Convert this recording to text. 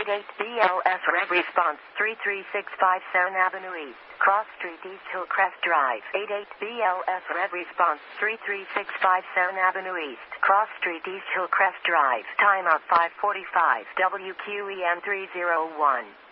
88BLS Rev Response 3365 Sound Avenue East, Cross Street, East Hillcrest Drive. 88BLS Rev Response 3365 Sound Avenue East, Cross Street, East Hillcrest Drive. Timeout 5:45. WQEN 301.